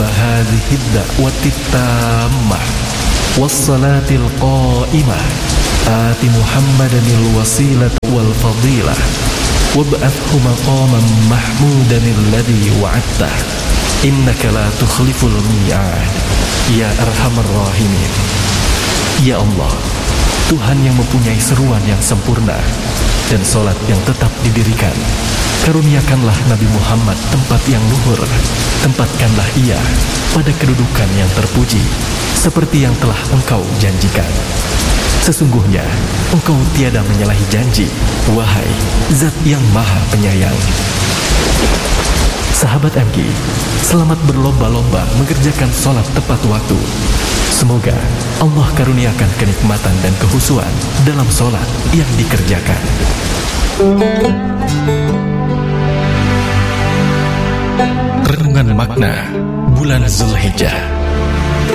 hadhihi ad-da'wati tammah was-salatil qa'imah ati Muhammadanil wasilata wal fadilah wab'athhu maqaman mahmudan alladhi wa'adtah innaka la tukhliful mi'ad ya arhamar rahimin. Ya Allah, Tuhan yang mempunyai seruan yang sempurna dan solat yang tetap didirikan, karuniakanlah Nabi Muhammad tempat yang luhur, tempatkanlah ia pada kedudukan yang terpuji seperti yang telah Engkau janjikan. Sesungguhnya Engkau tiada menyalahi janji, wahai Zat yang Maha Penyayang. Sahabat MG, selamat berlomba-lomba mengerjakan sholat tepat waktu. Semoga Allah karuniakan kenikmatan dan kehusuan dalam sholat yang dikerjakan. Renungan makna bulan Zulhijjah.